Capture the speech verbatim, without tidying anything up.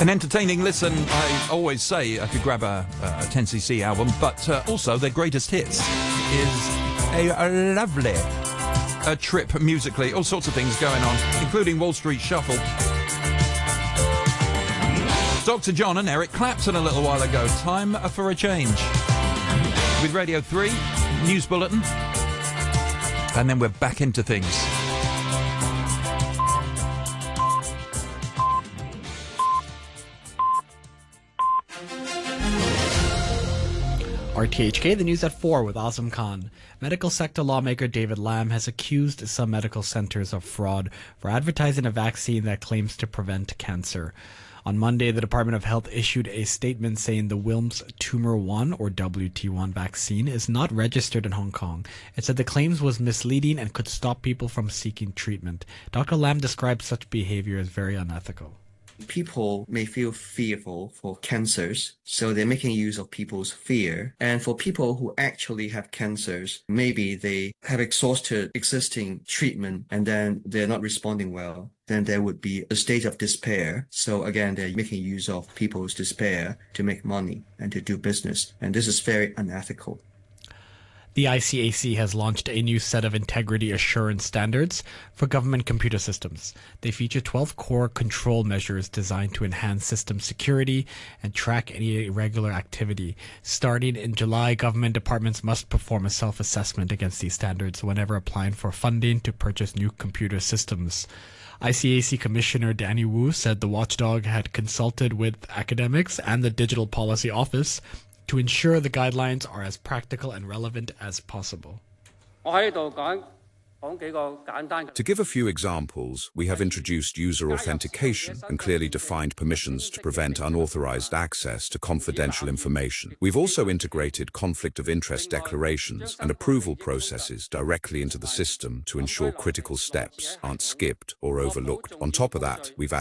An entertaining listen, I always say, if you grab a, a ten C C album, but uh, also their greatest hits is a, a lovely a trip musically. All sorts of things going on, including Wall Street Shuffle. Doctor John and Eric Clapton a little while ago. Time for a change. With Radio three, News Bulletin, and then we're back into things. R T H K, the news at four with Azam Khan. Medical sector lawmaker David Lamb has accused some medical centers of fraud for advertising a vaccine that claims to prevent cancer. On Monday, the Department of Health issued a statement saying the Wilms Tumor one, or W T one vaccine, is not registered in Hong Kong. It said the claims was misleading and could stop people from seeking treatment. Doctor Lam described such behavior as very unethical. People may feel fearful for cancers, so they're making use of people's fear. And for people who actually have cancers, maybe they have exhausted existing treatment and then they're not responding well. Then there would be a state of despair. So again, they're making use of people's despair to make money and to do business. And this is very unethical. The I C A C has launched a new set of integrity assurance standards for government computer systems. They feature twelve core control measures designed to enhance system security and track any irregular activity. Starting in July, government departments must perform a self-assessment against these standards whenever applying for funding to purchase new computer systems. I C A C Commissioner Danny Wu said the watchdog had consulted with academics and the Digital Policy Office to ensure the guidelines are as practical and relevant as possible. To give a few examples, we have introduced user authentication and clearly defined permissions to prevent unauthorized access to confidential information. We've also integrated conflict of interest declarations and approval processes directly into the system to ensure critical steps aren't skipped or overlooked. On top of that, we've added